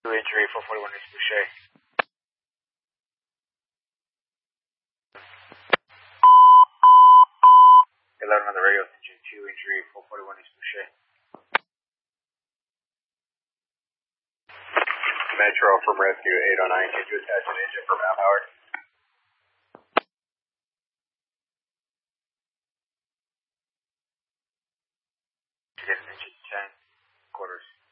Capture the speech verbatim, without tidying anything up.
Injury, four forty-one is Boucher. eleven on the radio, engine two, injury, four forty-one is Boucher. Metro from Rescue eight oh nine, can you attach an engine for Mount Howard? Engine ten, quarters.